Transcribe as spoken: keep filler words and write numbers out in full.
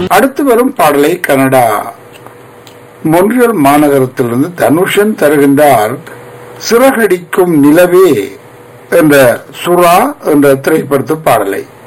அடுத்து வரும் பாடலை கனடா மொன்றியல் மாநகரத்திலிருந்து தனுஷன் தருகின்றார். சிறகடிக்கும் நிலவே என்ற சுறா என்ற திரைப்படத்து பாடலை.